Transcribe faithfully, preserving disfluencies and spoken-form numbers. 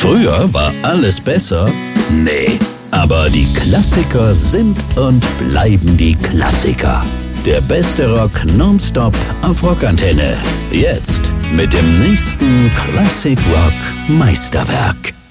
Früher war alles besser? Nee. Aber die Klassiker sind und bleiben die Klassiker. Der beste Rock nonstop auf Rockantenne. Jetzt mit dem nächsten Classic Rock Meisterwerk.